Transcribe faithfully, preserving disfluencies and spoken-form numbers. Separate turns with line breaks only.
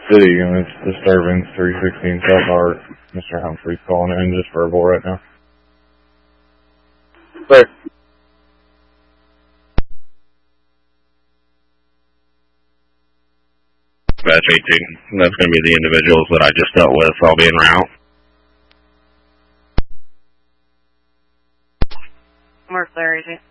City units, disturbance three sixteen South Art. Mister Humphrey's calling in, just verbal right now.
Clear.
Dispatch eighteen, that's going to be the individuals that I just dealt with, so I'll be en route.
More clear, agent.